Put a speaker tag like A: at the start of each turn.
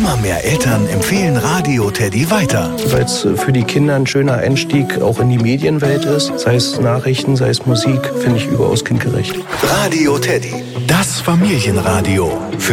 A: Immer mehr Eltern empfehlen Radio Teddy weiter.
B: Weil es für die Kinder ein schöner Einstieg auch in die Medienwelt ist. Sei es Nachrichten, sei es Musik, finde ich überaus kindgerecht.
A: Radio Teddy, das Familienradio. Für